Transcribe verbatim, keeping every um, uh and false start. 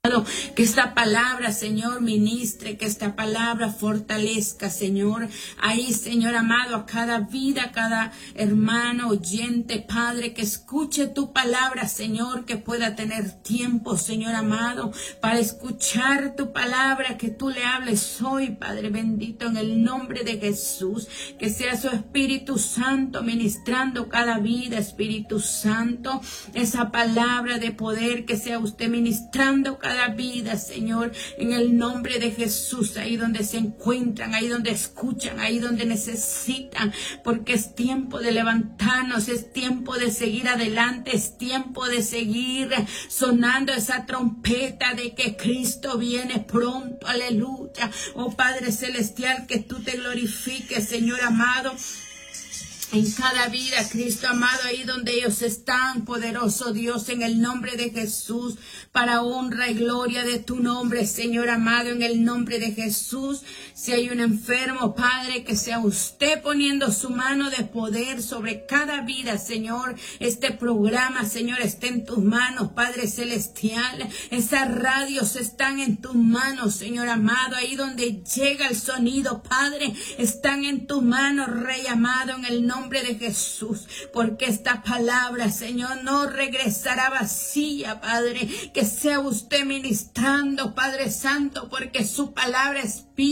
Que esta palabra, Señor, ministre, que esta palabra fortalezca, Señor. Ahí, Señor amado, a cada vida, a cada hermano, oyente, Padre, que escuche tu palabra, Señor, que pueda tener tiempo, Señor amado, para escuchar tu palabra, que tú le hables hoy, Padre bendito, en el nombre de Jesús. Que sea su Espíritu Santo ministrando cada vida, Espíritu Santo, esa palabra de poder, que sea usted ministrando cada cada vida, Señor, en el nombre de Jesús, ahí donde se encuentran, ahí donde escuchan, ahí donde necesitan, porque es tiempo de levantarnos, es tiempo de seguir adelante, es tiempo de seguir sonando esa trompeta de que Cristo viene pronto, aleluya. Oh Padre Celestial, que tú te glorifiques, Señor amado, en cada vida, Cristo amado, ahí donde ellos están, poderoso Dios, en el nombre de Jesús, para honra y gloria de tu nombre, Señor amado, en el nombre de Jesús. Si hay un enfermo, Padre, que sea usted poniendo su mano de poder sobre cada vida, Señor. Este programa, Señor, está en tus manos, Padre Celestial. Esas radios están en tus manos, Señor amado, ahí donde llega el sonido, Padre, están en tus manos, Rey amado, en el nombre nombre de Jesús, porque esta palabra, Señor, no regresará vacía, Padre, que sea usted ministrando, Padre Santo, porque su palabra es